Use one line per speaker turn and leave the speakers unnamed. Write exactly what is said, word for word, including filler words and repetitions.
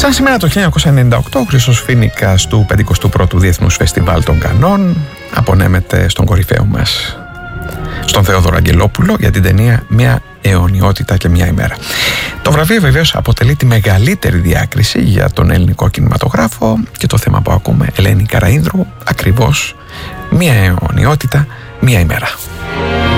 Σαν σήμερα το χίλια εννιακόσια ενενήντα οκτώ, ο Χρήστος Φοίνικας του πενηκοστού πρώτου Διεθνούς Φεστιβάλ των Κανών απονέμεται στον κορυφαίο μας, στον Θεόδωρο Αγγελόπουλο, για την ταινία «Μια αιωνιότητα και μια ημέρα». Το βραβείο βεβαίως αποτελεί τη μεγαλύτερη διάκριση για τον ελληνικό κινηματογράφο και το θέμα που ακούμε, Ελένη Καραΐνδρου, ακριβώς «Μια αιωνιότητα, μια ημέρα».